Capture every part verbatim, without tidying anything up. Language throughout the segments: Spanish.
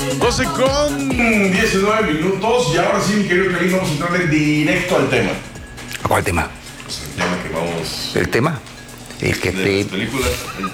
doce con diecinueve minutos. Y ahora sí, mi querido Kalin, vamos a entrarle directo al tema. ¿A cuál tema? Pues el tema que vamos. ¿El tema? El que de te... las películas.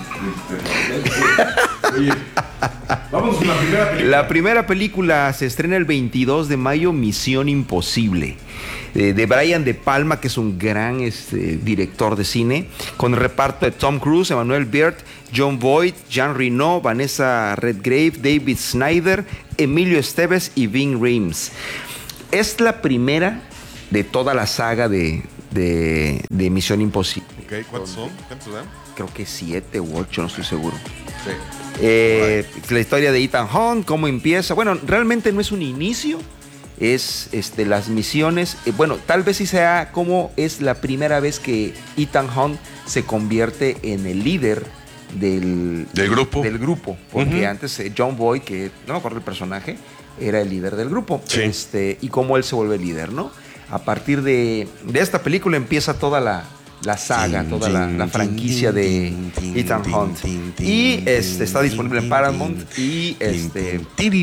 Oye, vamos con la primera película. La primera película se estrena el veintidós de mayo, Misión Imposible, eh, de Brian De Palma, que es un gran este, director de cine, con el reparto de Tom Cruise, Emmanuel Beard, John Voight, Jean Reno, Vanessa Redgrave, David Snyder, Emilio Estevez y Ving Rhames. Es la primera de toda la saga de, de, de Misión Imposible. Okay, ¿cuántos son? ¿Cuántos dan? Creo que siete u ocho, no estoy seguro. Sí. Eh, la historia de Ethan Hunt, cómo empieza. Bueno, realmente no es un inicio, es este, las misiones. Eh, bueno, tal vez sí sea como es la primera vez que Ethan Hunt se convierte en el líder del, del grupo. Del grupo porque uh-huh. antes eh, John Boyd, que no me acuerdo el personaje, era el líder del grupo. Sí. Este, y cómo él se vuelve líder, ¿no? A partir de, de esta película empieza toda la. La saga, toda la, la franquicia de Ethan Hunt. Y este, está disponible en Paramount. Y este,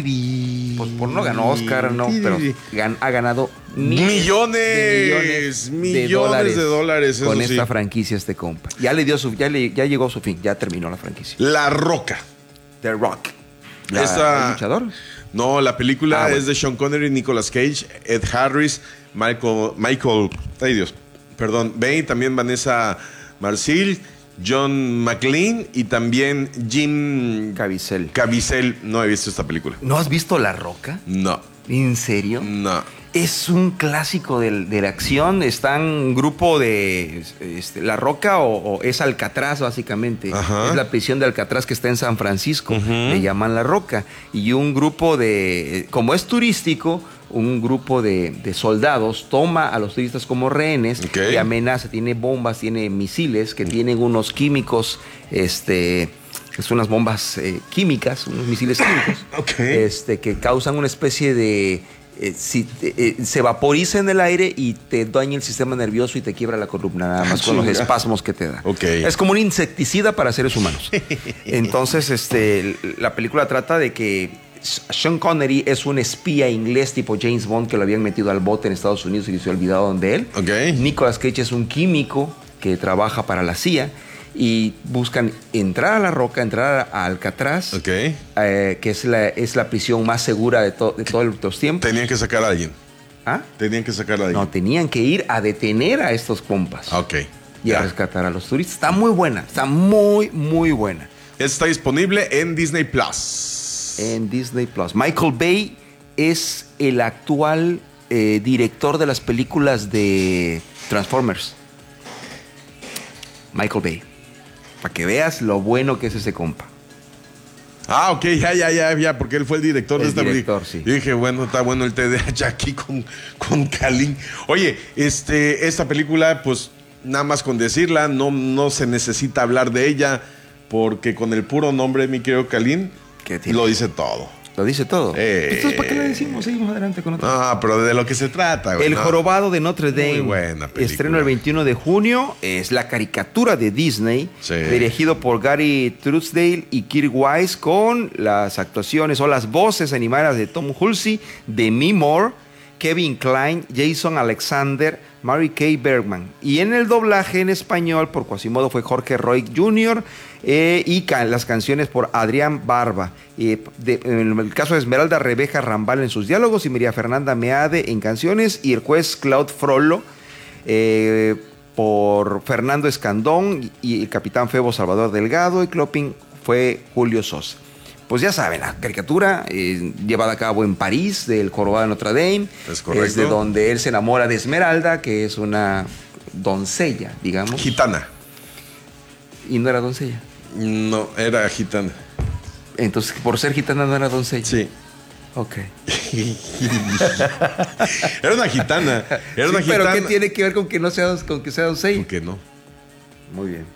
pues por no ganó Oscar, no, pero gan, ha ganado millones, de millones, millones de dólares, de dólares con eso esta sí. franquicia, este compa. Ya le dio su, ya, le, ya llegó a su fin, ya terminó la franquicia. La Roca. The Rock. La, Esta, ¿El luchador? No, la película ah, bueno. es de Sean Connery, Nicolas Cage, Ed Harris, Michael, Michael, ay Dios. Perdón, Bay, también Vanessa Marcil, John McClane y también Jim Caviezel. Caviezel. No he visto esta película. ¿No has visto La Roca? No. ¿En serio? No. Es un clásico de, de la acción. Está un grupo de este, La Roca o, o es Alcatraz, básicamente. Ajá. Es la prisión de Alcatraz que está en San Francisco. Uh-huh. Le llaman La Roca. Y un grupo de, como es turístico, un grupo de, de soldados toma a los turistas como rehenes, okay. y amenaza, tiene bombas, tiene misiles que tienen unos químicos, este, son unas bombas eh, químicas, unos misiles químicos, okay. este, que causan una especie de... Eh, si, eh, se vaporiza en el aire y te daña el sistema nervioso y te quiebra la columna, nada más con los espasmos que te da. Okay. Es como un insecticida para seres humanos. Entonces, este, la película trata de que Sean Connery es un espía inglés tipo James Bond que lo habían metido al bote en Estados Unidos y se olvidado de él. Okay. Nicolas Cage es un químico que trabaja para la C I A y buscan entrar a La Roca, entrar a Alcatraz, okay. eh, que es la, es la prisión más segura de, to, de todos los tiempos. Tenían que sacar a alguien. ¿Ah? Tenían que sacar a alguien. No, tenían que ir a detener a estos compas. Ok. Y ya. a rescatar a los turistas. Está muy buena, está muy, muy buena. Está disponible en Disney Plus. En Disney Plus. Michael Bay es el actual eh, director de las películas de Transformers. Michael Bay. Para que veas lo bueno que es ese compa. Ah, ok, ya, ya, ya, ya, porque él fue el director el de esta director, película. Sí. Y dije, bueno, está bueno el T D A H aquí con, con Kalin. Oye, este, esta película, pues, nada más con decirla, no, no se necesita hablar de ella, porque con el puro nombre, mi querido Kalin, lo dice todo. Lo dice todo. Eh, Entonces, ¿para qué le decimos? Seguimos adelante con otro. No, pero de lo que se trata, güey. El no. Jorobado de Notre Dame. Muy buena película. Estreno el veintiuno de junio. Es la caricatura de Disney. Sí. Dirigido por Gary Truesdale y Kirk Wise, con las actuaciones o las voces animadas de Tom Hulce, Demi Moore, Kevin Kline, Jason Alexander, Mary Kay Bergman. Y en el doblaje en español por Quasimodo fue Jorge Roy junior Eh, y ca- las canciones por Adrián Barba. Eh, de, en el caso de Esmeralda Rebeca Rambal en sus diálogos y María Fernanda Meade en canciones. Y el juez Claude Frollo eh, por Fernando Escandón y el capitán Febo Salvador Delgado. Y Clopin fue Julio Sosa. Pues ya saben, la caricatura eh, llevada a cabo en París, del Jorobado de Notre Dame. Es correcto. Es de donde él se enamora de Esmeralda, que es una doncella, digamos. Gitana. Y no era doncella. No, era gitana. Entonces, por ser gitana no era doncella. Sí. Ok. Era una gitana. Era Sí, una gitana. pero ¿qué tiene que ver con que no sea, con que sea doncella? ¿Por qué no? Muy bien.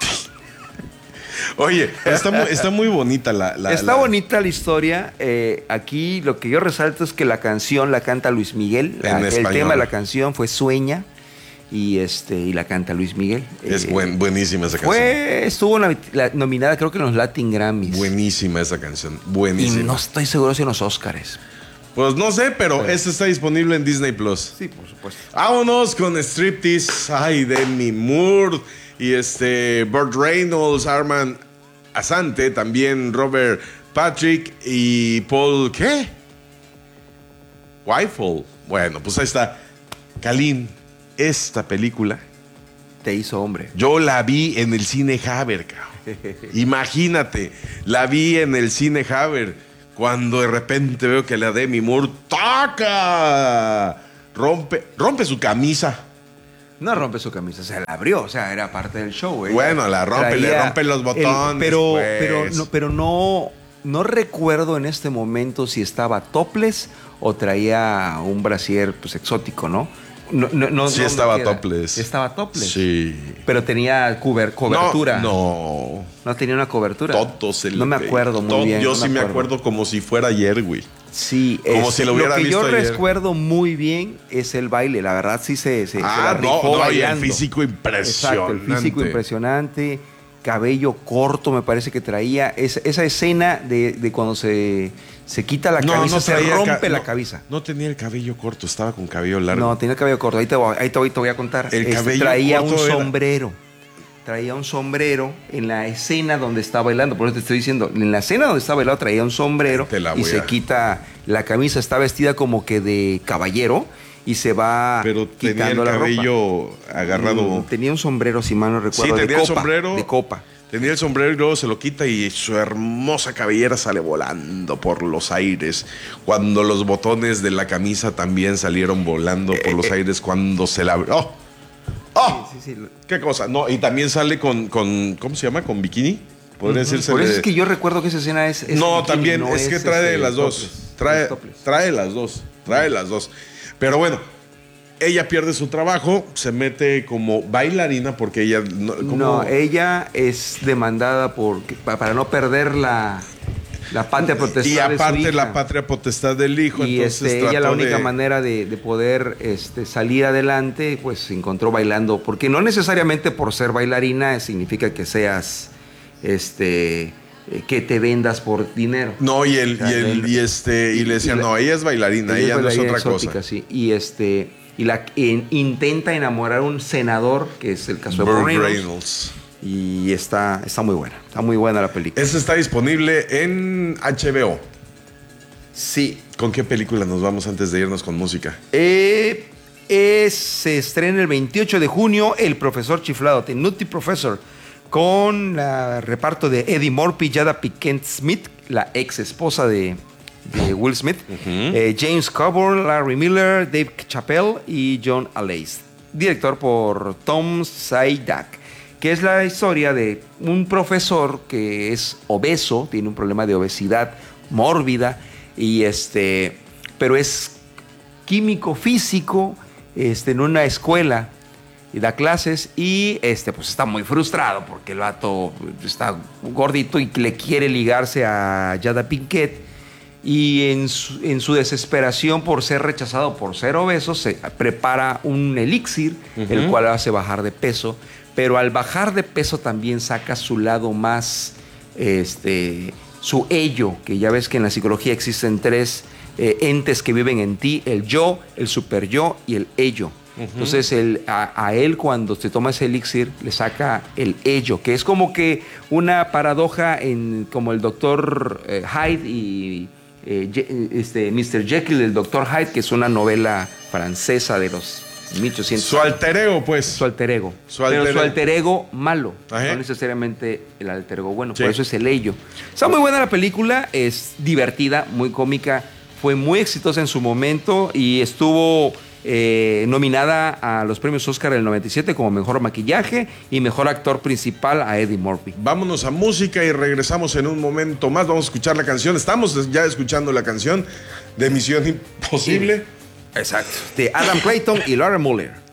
Oye, está muy, está muy bonita la... la Está la... bonita la historia. Eh, aquí lo que yo resalto es que la canción la canta Luis Miguel. La, En el español. tema de la canción fue Sueña. y este y la canta Luis Miguel. Es Eh, buen, buenísima esa canción. Fue, estuvo la- la- nominada creo que en los Latin Grammys. Buenísima esa canción. Y Buenísima. no estoy seguro si en los Oscars. Pues no sé, pero Sí. esta está disponible en Disney Plus. Sí, por supuesto. Vámonos con Striptease. Ay, Demi Moore. Y este. Burt Reynolds, Arman Asante. También Robert Patrick. Y Paul. ¿Qué? Wyfall. Bueno, pues ahí está. Kalin, esta película. Te hizo hombre. Yo la vi en el cine Haber, cabrón. Imagínate, la vi en el cine Haber. Cuando de repente veo que la Demi Moore toca, rompe, rompe su camisa. No rompe su camisa, se la abrió, o sea, era parte del show. Ella Bueno, la rompe, le traía rompe los el- botones, pero, pues. pero, no, pero no, no recuerdo en este momento si estaba topless o traía un brasier pues exótico, ¿no? No, no, no, Sí no estaba me queda. topless. Estaba topless. Sí. Pero tenía cuber- cobertura. No, No tenía una cobertura. no. Todo se le No me ve. acuerdo muy Todo- bien. Yo no sí me acuerdo como si fuera ayer, güey. Sí, Como este, si lo hubiera que visto yo ayer. recuerdo muy bien es el baile. La verdad sí se, se, se la Ah, no, rifó no, y el bailando. físico impresionante. Exacto, el físico impresionante, cabello corto me parece que traía. Es- esa escena de, de cuando se, se quita la camisa, se traía rompe ca- la no, cabeza. No tenía el cabello corto, estaba con cabello largo. No, tenía el cabello corto. Ahí te voy, ahí te voy, te voy a contar. El Este, cabello traía un corto era- sombrero. Traía un sombrero en la escena donde está bailando. Por eso te estoy diciendo, en la escena donde está bailando traía un sombrero Te la y voy se a- quita la camisa. Está vestida como que de caballero y se va Pero tenía el quitando la ropa. cabello agarrado. Mm, tenía un sombrero, si mal no recuerdo, Sí, de tenía el copa, sombrero. de copa. Tenía el sombrero y luego se lo quita y su hermosa cabellera sale volando por los aires. Cuando los botones de la camisa también salieron volando por los aires cuando se la abrió. ¡Oh! ¡Oh! Sí, sí, sí. ¿Qué cosa? No, y también sale con, con ¿cómo se llama? ¿Con bikini? Podría decirse. Por eso de- es que yo recuerdo que esa escena es... es No, bikini, también, no es que trae este, las dos. topless, Trae, es topless. trae las dos. Trae las dos. Pero bueno, ella pierde su trabajo, se mete como bailarina porque ella. No, ¿cómo? No, ella es demandada por, pa- para no perder la, la patria potestad y de su aparte hija. la patria potestad del hijo. Y entonces este, ella la trató única de- manera de, de poder este, salir adelante, pues se encontró bailando, porque no necesariamente por ser bailarina significa que seas, este, eh, que te vendas por dinero. No, y el, O sea, y el, él- y este, y le decían, y la- no, ella es bailarina, ella, Ella es no es bailarina otra exótica, cosa. sí. Y este y la en- intenta enamorar a un senador, que es el caso de Burt Burt Reynolds, Reynolds. y está, está muy buena, está muy buena la película. Esa está disponible en H B O. Sí. ¿Con qué película nos vamos antes de irnos con música? Eh, es- se estrena el veintiocho de junio El Profesor Chiflado, The Nutty Professor, con el reparto de Eddie Murphy, Jada Pinkett Smith, la ex esposa de, de Will Smith, eh, James Coburn, Larry Miller, Dave Chappelle y John Alais. Director por Tom Saydak, que es la historia de un profesor que es obeso, tiene un problema de obesidad mórbida, y este, pero es químico físico este, en una escuela y da clases y este, pues está muy frustrado porque el vato está gordito y le quiere ligarse a Jada Pinkett, y en su, en su desesperación por ser rechazado por ser obeso se prepara un elixir, uh-huh, el cual hace bajar de peso, pero al bajar de peso también saca su lado más, este, su ello, que ya ves que en la psicología existen tres eh, entes que viven en ti: el yo, el super yo y el ello. Uh-huh. Entonces el, a, a él, cuando se toma ese elixir, le saca el ello, que es como que una paradoja en, como el doctor eh, Hyde y eh, este, mister Jekyll, el doctor Hyde, que es una novela francesa de los mil ochocientos. Su alter ego, pues. Su alter ego. Su alter Pero su ego. alter ego malo. Ajá. No necesariamente el alter ego bueno. Sí. Por eso es el ello. Está muy buena la película. Es divertida, muy cómica. Fue muy exitosa en su momento y estuvo eh, nominada a los premios Oscar del noventa y siete como mejor maquillaje y mejor actor principal a Eddie Murphy. Vámonos a música y regresamos en un momento más. Vamos a escuchar la canción. Estamos ya escuchando la canción de Misión Imposible. Exacto. De Adam Clayton y Laura Muller.